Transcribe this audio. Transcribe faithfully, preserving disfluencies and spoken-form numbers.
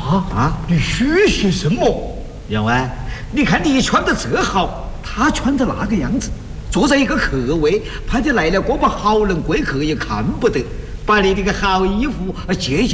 啊啊！你虚些什么？ 员外，你看你穿得这好，他穿得那个样子，坐在一个客位，怕得来了我们好人贵客也看不得，把你这个好衣服借借。